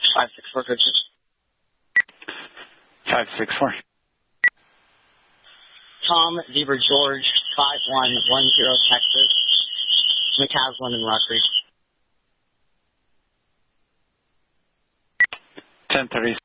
564 Richard. 564. Tom Zebra George 5110 Texas. McCaslin and Rock Creek. 1036